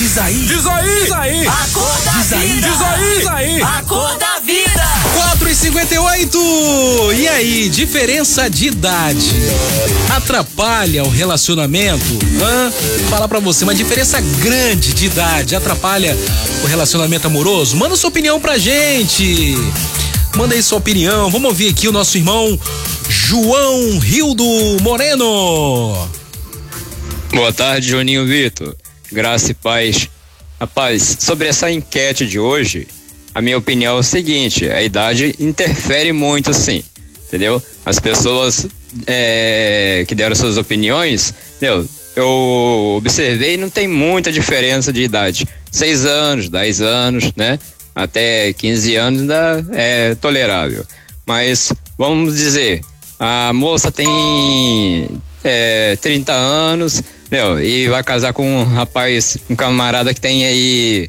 Diz aí. Diz aí. Diz aí. A cor da Diz aí. vida. Diz aí. Diz aí. A cor da vida. 4h58. E aí, diferença de idade atrapalha o relacionamento? Falar pra você, uma diferença grande de idade atrapalha o relacionamento amoroso? Manda sua opinião pra gente. Manda aí sua opinião. Vamos ouvir aqui o nosso irmão João Rildo Moreno. Boa tarde, Juninho Vitor. Graça e paz. Rapaz, sobre essa enquete de hoje, a minha opinião é o seguinte: a idade interfere muito, sim, entendeu? As pessoas que deram suas opiniões, entendeu? Eu observei, não tem muita diferença de idade. 6 anos, 10 anos, né? Até 15 anos ainda é tolerável. Mas, vamos dizer, a moça tem 30 anos, meu, e vai casar com um rapaz, um camarada que tem aí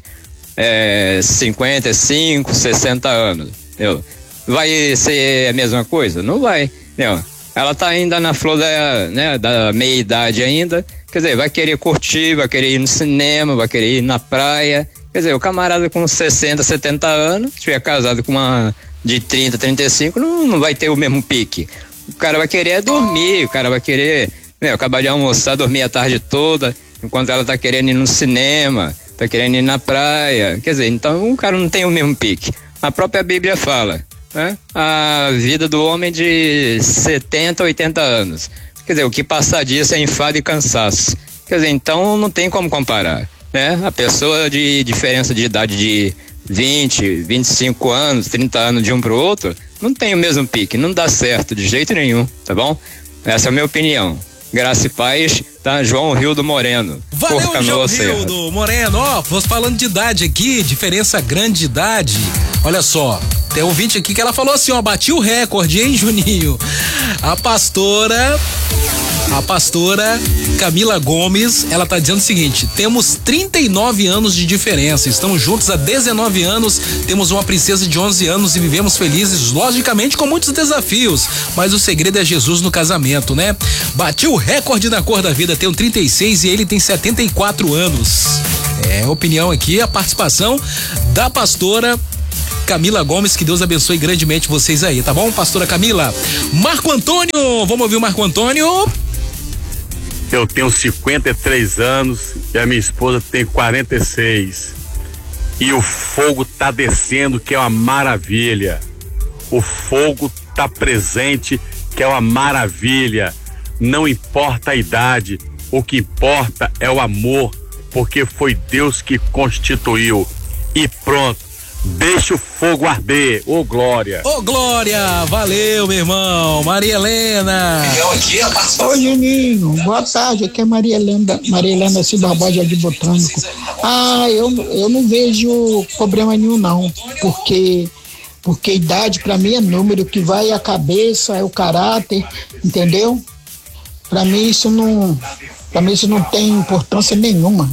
55, 60 anos, meu. Vai ser a mesma coisa? Não vai, meu. Ela tá ainda na flor da meia-idade ainda, quer dizer, vai querer curtir, vai querer ir no cinema, vai querer ir na praia. Quer dizer, o camarada com 60, 70 anos, se tiver casado com uma de 30, 35, não vai ter o mesmo pique. O cara vai querer dormir, o cara vai querer acabar de almoçar, dormir a tarde toda, enquanto ela tá querendo ir no cinema, tá querendo ir na praia. Quer dizer, então o cara não tem o mesmo pique. A própria Bíblia fala, né? A vida do homem de 70, 80 anos. Quer dizer, o que passar disso é enfado e cansaço. Quer dizer, então não tem como comparar, né? A pessoa de diferença de idade de 20, 25 anos, 30 anos de um pro outro, não tem o mesmo pique, não dá certo de jeito nenhum, tá bom? Essa é a minha opinião. Graça e paz, tá? João Rildo Moreno. Valeu, João Rildo Moreno. Falando de idade aqui, diferença grande de idade. Olha só, tem um ouvinte aqui que ela falou assim, bati o recorde, hein, Juninho? A pastora Camila Gomes, ela tá dizendo o seguinte: temos 39 anos de diferença, estamos juntos há 19 anos, temos uma princesa de 11 anos e vivemos felizes, logicamente com muitos desafios, mas o segredo é Jesus no casamento, né? Bati o recorde na cor da vida, tenho 36 e ele tem 74 anos. Opinião aqui, a participação da pastora Camila Gomes, que Deus abençoe grandemente vocês aí, tá bom, pastora Camila? Marco Antônio, vamos ouvir o Marco Antônio. Eu tenho 53 anos e a minha esposa tem 46. E o fogo tá descendo, que é uma maravilha. O fogo tá presente, que é uma maravilha. Não importa a idade, o que importa é o amor, porque foi Deus que constituiu. E pronto. Deixa o fogo arder, ô Glória. Ô Glória, valeu, meu irmão. Maria Helena. Oi, Juninho, boa tarde, aqui é Maria Helena Silva Barbosa de Botânico. Eu não vejo problema nenhum não, porque idade pra mim é número, que vai a cabeça, é o caráter, entendeu? Pra mim isso não tem importância nenhuma.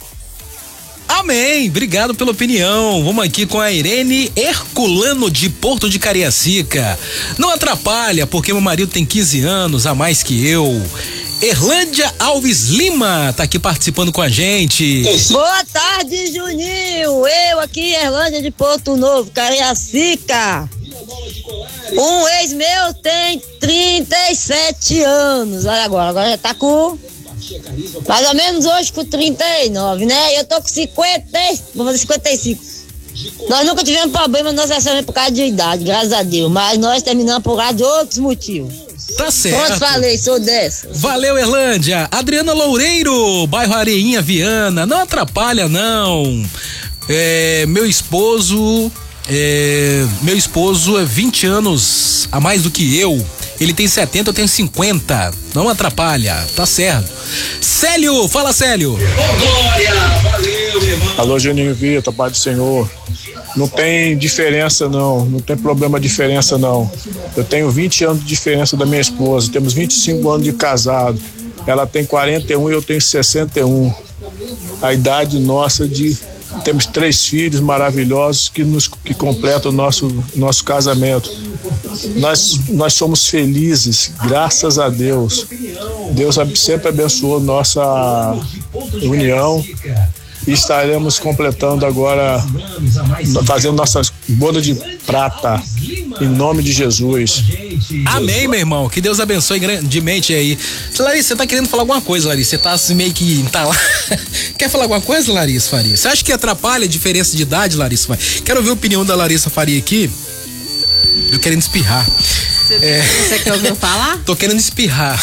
Amém, obrigado pela opinião. Vamos aqui com a Irene Herculano de Porto de Cariacica. Não atrapalha, porque meu marido tem 15 anos a mais que eu. Erlândia Alves Lima tá aqui participando com a gente. Boa tarde, Juninho. Eu aqui, Erlândia de Porto Novo, Cariacica. Um ex meu tem 37 anos. Olha agora já tá com mais ou menos hoje com 39, né? Eu tô com 50, vou fazer 55. Nós nunca tivemos problema no nosso relacionamento por causa de idade, graças a Deus. Mas nós terminamos por causa de outros motivos. Tá certo. Pronto, falei, sou dessa. Valeu, Erlândia. Adriana Loureiro, bairro Areinha, Viana. Não atrapalha, não. Meu esposo é 20 anos a mais do que eu. Ele tem 70, eu tenho 50. Não atrapalha, tá certo. Célio, fala, Célio. Glória, valeu, meu irmão. Alô, Juninho Vitor, Pai do Senhor. Não tem diferença não tem problema de diferença não. Eu tenho 20 anos de diferença da minha esposa, temos 25 anos de casado. Ela tem 41 e eu tenho 61. A idade nossa temos 3 filhos maravilhosos que completam o nosso casamento. Nós somos felizes, graças a Deus. Deus sempre abençoou nossa união e estaremos completando agora, fazendo nossas bodas de prata, em nome de Jesus. Amém, meu irmão, que Deus abençoe grandemente aí. Larissa, você tá querendo falar alguma coisa, Larissa? Você tá assim meio que entalada. Quer falar alguma coisa, Larissa Faria? Você acha que atrapalha a diferença de idade, Larissa Faria? Quero ouvir a opinião da Larissa Faria aqui. Eu querendo espirrar. Você quer ouvir eu falar? Tô querendo espirrar.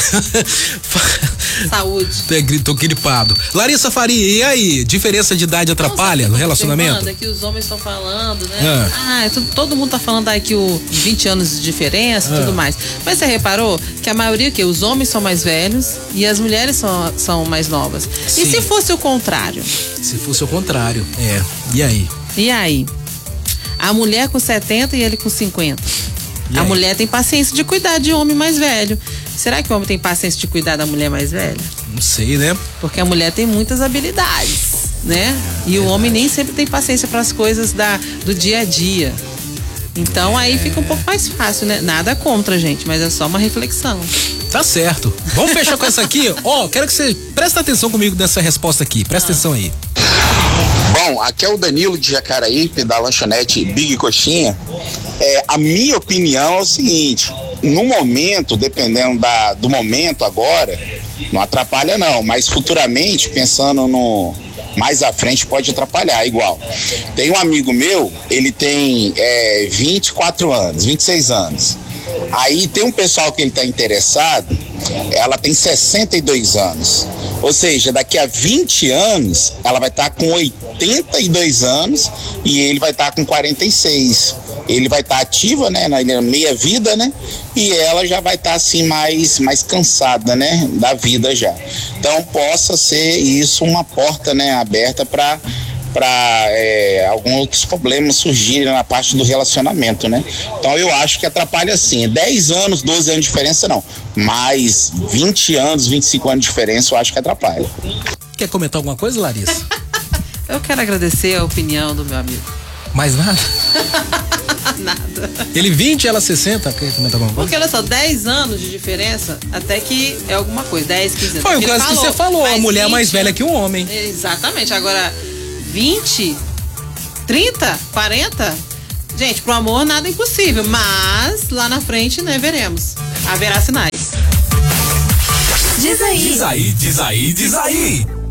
Saúde. Tô gripado. Larissa Faria, e aí? Diferença de idade atrapalha no relacionamento? É que os homens estão falando, né? Todo mundo tá falando aí que o 20 anos de diferença e tudo mais. Mas você reparou que a maioria, que os homens são mais velhos e as mulheres são mais novas. Sim. E se fosse o contrário? Se fosse o contrário, e aí? E aí? A mulher com 70 e ele com 50. A mulher tem paciência de cuidar de homem mais velho. Será que o homem tem paciência de cuidar da mulher mais velha? Não sei, né? Porque a mulher tem muitas habilidades, né? E o homem nem sempre tem paciência para as coisas do dia a dia. Então aí fica um pouco mais fácil, né? Nada contra, gente, mas é só uma reflexão. Tá certo. Vamos fechar com essa aqui? Quero que você preste atenção comigo nessa resposta aqui. Presta atenção aí. Bom, aqui é o Danilo de Jacaraípe, da lanchonete Big Coxinha. A minha opinião é o seguinte: no momento, dependendo do momento agora, não atrapalha não, mas futuramente, pensando mais à frente, pode atrapalhar igual. Tem um amigo meu, ele tem 24 anos, 26 anos. Aí tem um pessoal que ele está interessado, ela tem 62 anos. Ou seja, daqui a 20 anos, ela vai estar com 82 anos e ele vai estar com 46. Ele vai estar ativa, né, na meia vida, né? E ela já vai estar assim mais cansada, né, da vida já. Então possa ser isso uma porta, né, aberta para alguns outros problemas surgirem na parte do relacionamento, né? Então eu acho que atrapalha sim. 10 anos, 12 anos de diferença não, mas 20 anos, 25 anos de diferença eu acho que atrapalha. Quer comentar alguma coisa, Larissa? Eu quero agradecer a opinião do meu amigo. Mais nada? Nada. Ele 20, ela 60? Quer comentar alguma coisa? Porque olha só, 10 anos de diferença, até que é alguma coisa, 10, 15 anos. Foi o caso que você falou, a mulher 20, mais velha que um homem. Exatamente, agora 20, 30, 40, gente, pro amor nada é impossível, mas lá na frente, né, veremos. Haverá sinais. Diz aí. Diz aí, diz aí, diz aí.